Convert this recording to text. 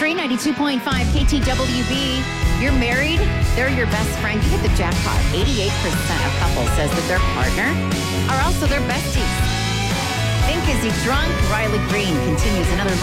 Country 92.5 KTWB. You're married, they're your best friend. You hit the jackpot. 88% of couples says that their partner are also their besties. Think Is He Drunk? Riley Green continues another